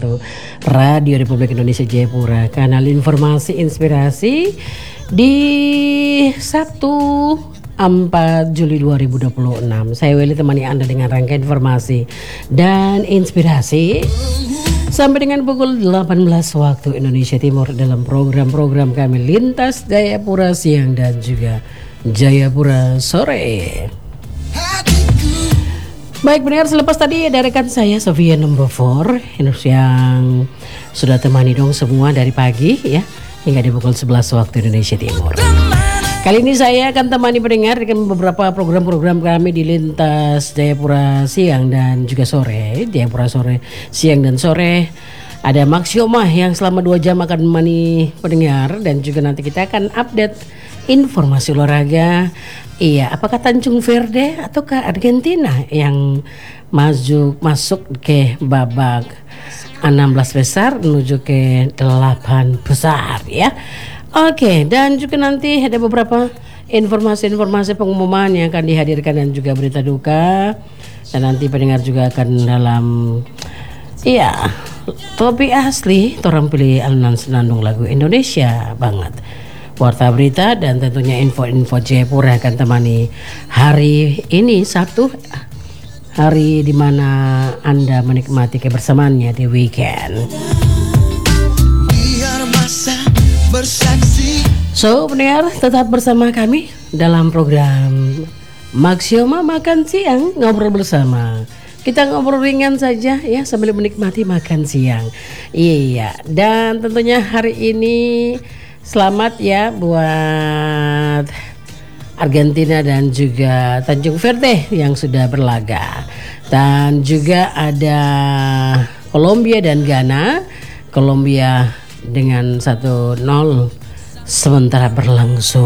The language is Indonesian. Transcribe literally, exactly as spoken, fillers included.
satu Radio Republik Indonesia Jayapura, kanal informasi inspirasi di Sabtu empat Juli dua ribu dua puluh enam. Saya Welly temani Anda dengan rangkaian informasi dan inspirasi sampai dengan pukul delapan belas waktu Indonesia Timur dalam program-program kami Lintas Jayapura Siang dan juga Jayapura Sore. Baik pendengar, selepas tadi ada rekan saya Sofia number four yang sudah temani dong semua dari pagi ya hingga di pukul sebelas waktu Indonesia Timur. Kali ini saya akan temani pendengar dengan beberapa program-program kami di Lintas Jayapura Siang dan juga Sore. Jayapura Sore, Siang dan Sore. Ada Maxioma yang selama dua jam akan menemani pendengar, dan juga nanti kita akan update informasi olahraga. Iya, apakah Tanjung Verde ataukah Argentina yang maju masuk ke babak enam belas besar menuju ke delapan besar ya. Oke, dan juga nanti ada beberapa informasi-informasi pengumuman yang akan dihadirkan dan juga berita duka. Dan nanti pendengar juga akan dalam iya, topik asli torang pilih alunan senandung lagu Indonesia banget. Warta berita dan tentunya info-info Jayapura akan temani hari ini Sabtu, hari dimana Anda menikmati kebersamaannya di weekend. Biar masa bersaksi. So pendengar, tetap bersama kami dalam program Maxioma Makan Siang, ngobrol bersama. Kita ngobrol ringan saja ya sambil menikmati makan siang. Iya, dan tentunya hari ini selamat ya buat Argentina dan juga Tanjung Verde yang sudah berlaga. Dan juga ada Kolombia dan Ghana. Kolombia dengan satu nol sementara berlangsung.